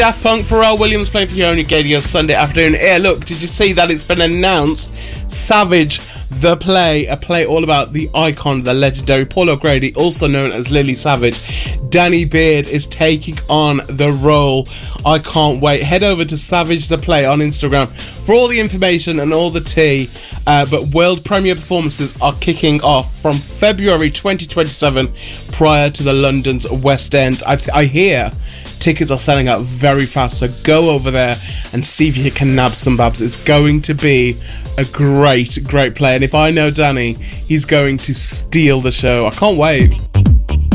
Daft Punk, Pharrell Williams playing for Yoni Gadio Sunday afternoon. Here, look, did you see that it's been announced? Savage, the play, a play all about the icon, the legendary Paul O'Grady, also known as Lily Savage. Danny Beard is taking on the role. I can't wait. Head over to Savage the Play on Instagram for all the information and all the tea. But world premiere performances are kicking off from February 2027 prior to the London's West End. I hear tickets are selling out very fast, so go over there and see if you can nab some babs. It's going to be a great play, and if I know Danny, he's going to steal the show. I can't wait.